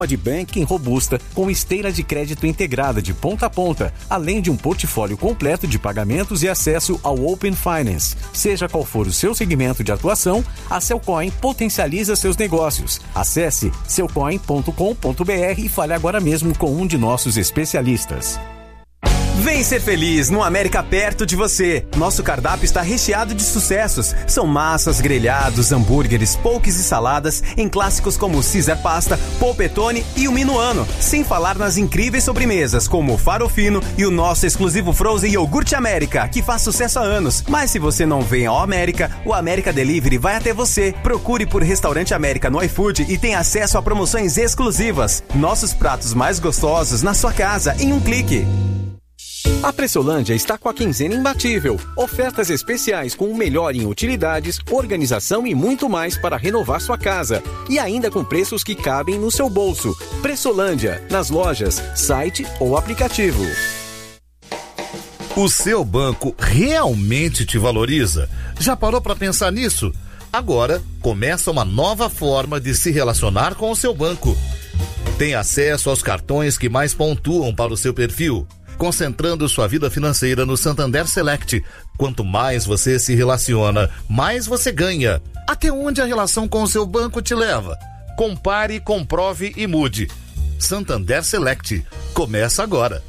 de banking robusta com esteira de crédito integrada de ponta a ponta, além de um portfólio completo de pagamentos e acesso ao Open Finance. Seja qual for o seu segmento de atuação, a Cellcoin potencializa seus negócios. Acesse cellcoin.com.br e fale agora mesmo com um de nossos especialistas. Vem ser feliz no América perto de você. Nosso cardápio está recheado de sucessos. São massas, grelhados, hambúrgueres, pokés e saladas em clássicos como o Caesar Pasta, Polpettone e o Minuano. Sem falar nas incríveis sobremesas como o Farofino e o nosso exclusivo Frozen Iogurte América, que faz sucesso há anos. Mas se você não vem ao América, o América Delivery vai até você. Procure por Restaurante América no iFood e tenha acesso a promoções exclusivas. Nossos pratos mais gostosos na sua casa em um clique. A Pressolândia está com a quinzena imbatível. Ofertas especiais com o melhor em utilidades, organização e muito mais para renovar sua casa. E ainda com preços que cabem no seu bolso. Pressolândia, nas lojas, site ou aplicativo. O seu banco realmente te valoriza? Já parou para pensar nisso? Agora começa uma nova forma de se relacionar com o seu banco. Tem acesso aos cartões que mais pontuam para o seu perfil, concentrando sua vida financeira no Santander Select. Quanto mais você se relaciona, mais você ganha. Até onde a relação com o seu banco te leva? Compare, comprove e mude. Santander Select. Começa agora.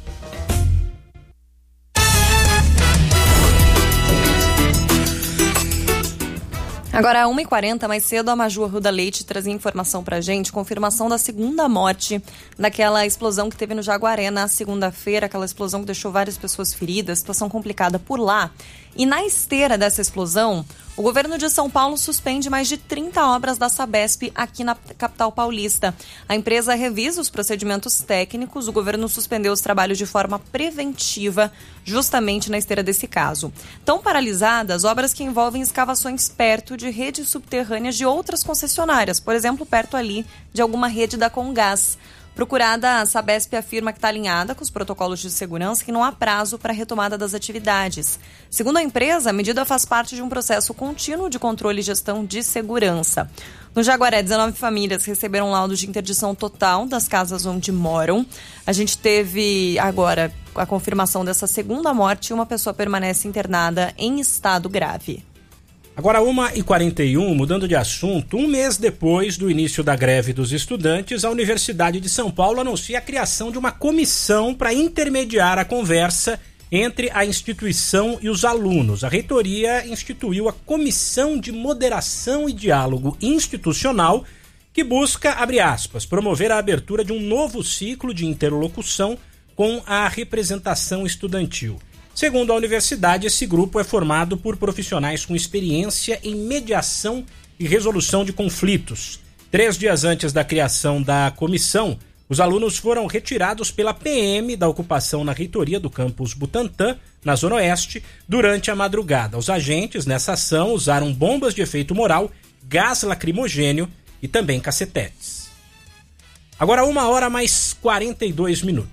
Agora, 1h40, mais cedo, a Maju Arruda Leite trazia informação pra gente, confirmação da segunda morte daquela explosão que teve no Jaguaré na segunda-feira, aquela explosão que deixou várias pessoas feridas, situação complicada por lá. E na esteira dessa explosão, o governo de São Paulo suspende mais de 30 obras da Sabesp aqui na capital paulista. A empresa revisa os procedimentos técnicos, o governo suspendeu os trabalhos de forma preventiva, justamente na esteira desse caso. Estão paralisadas obras que envolvem escavações perto de redes subterrâneas de outras concessionárias, por exemplo, perto ali de alguma rede da Comgás. Procurada, a Sabesp afirma que está alinhada com os protocolos de segurança e que não há prazo para a retomada das atividades. Segundo a empresa, a medida faz parte de um processo contínuo de controle e gestão de segurança. No Jaguaré, 19 famílias receberam laudo de interdição total das casas onde moram. A gente teve agora a confirmação dessa segunda morte e uma pessoa permanece internada em estado grave. Agora 1h41, mudando de assunto, um mês depois do início da greve dos estudantes, a Universidade de São Paulo anuncia a criação de uma comissão para intermediar a conversa entre a instituição e os alunos. A reitoria instituiu a Comissão de Moderação e Diálogo Institucional, que busca, abre aspas, promover a abertura de um novo ciclo de interlocução com a representação estudantil. Segundo a universidade, esse grupo é formado por profissionais com experiência em mediação e resolução de conflitos. 3 dias antes da criação da comissão, os alunos foram retirados pela PM da ocupação na reitoria do campus Butantã, na Zona Oeste, durante a madrugada. Os agentes nessa ação usaram bombas de efeito moral, gás lacrimogênio e também cacetetes. Agora 1h42.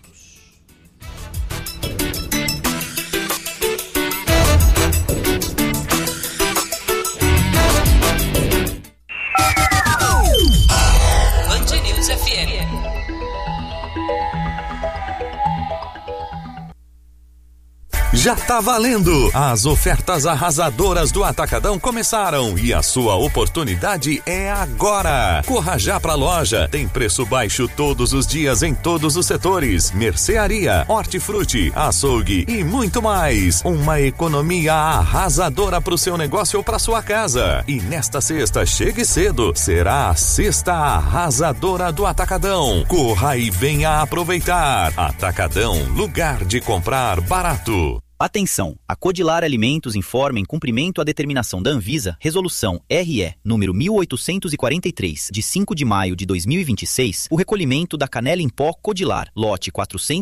Já tá valendo! As ofertas arrasadoras do Atacadão começaram e a sua oportunidade é agora! Corra já pra loja, tem preço baixo todos os dias em todos os setores, mercearia, hortifruti, açougue e muito mais. Uma economia arrasadora pro seu negócio ou pra sua casa. E nesta sexta, chegue cedo, será a sexta arrasadora do Atacadão. Corra e venha aproveitar. Atacadão, lugar de comprar barato. Atenção! A Codilar Alimentos informa em cumprimento à determinação da Anvisa, Resolução RE número 1843, de 5 de maio de 2026, o recolhimento da canela em pó Codilar, lote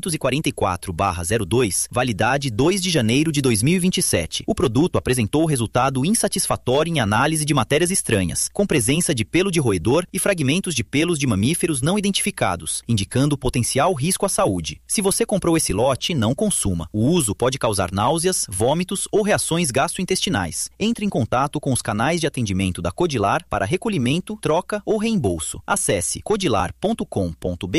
444/02, validade 2 de janeiro de 2027. O produto apresentou resultado insatisfatório em análise de matérias estranhas, com presença de pelo de roedor e fragmentos de pelos de mamíferos não identificados, indicando potencial risco à saúde. Se você comprou esse lote, não consuma. O uso pode causar causar náuseas, vômitos ou reações gastrointestinais. Entre em contato com os canais de atendimento da Codilar para recolhimento, troca ou reembolso. Acesse codilar.com.br